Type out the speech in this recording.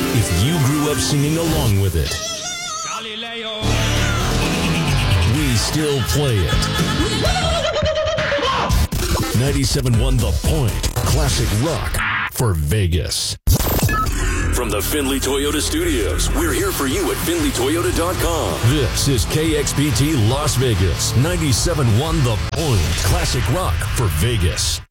if you grew up singing along with it. Galileo. We still play it. 97.1 The Point. Classic rock for Vegas. From the Findlay Toyota Studios, we're here for you at FindlayToyota.com. This is KXPT Las Vegas, 97.1 The Point. Classic rock for Vegas.